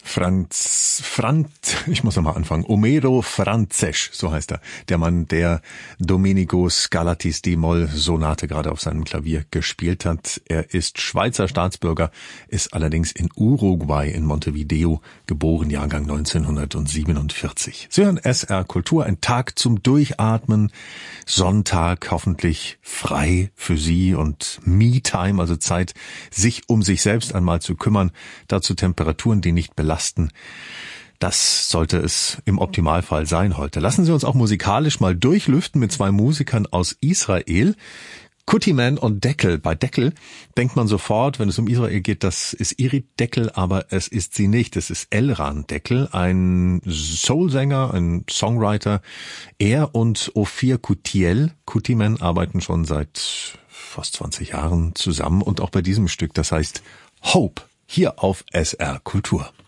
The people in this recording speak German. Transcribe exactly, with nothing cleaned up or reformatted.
Franz, Franz, ich muss nochmal anfangen. Omero Franzesch, so heißt er. Der Mann, der Domenico Scarlattis D-Moll-Sonate gerade auf seinem Klavier gespielt hat. Er ist Schweizer Staatsbürger, ist allerdings in Uruguay in Montevideo geboren, Jahrgang neunzehnhundertsiebenundvierzig. Sie hören S R Kultur, ein Tag zum Durchatmen. Sonntag, hoffentlich frei für Sie und Me-Time, also Zeit, sich um sich selbst einmal zu kümmern. Dazu Temperaturen, die nicht belasten. Das sollte es im Optimalfall sein heute. Lassen Sie uns auch musikalisch mal durchlüften mit zwei Musikern aus Israel. Kutiman und Deckel. Bei Deckel denkt man sofort, wenn es um Israel geht, das ist Irit Deckel, aber es ist sie nicht. Es ist Elran Deckel, ein Soulsänger, ein Songwriter. Er und Ophir Kutiel, Kutiman, arbeiten schon seit fast zwanzig Jahren zusammen und auch bei diesem Stück, das heißt Hope, hier auf S R Kultur.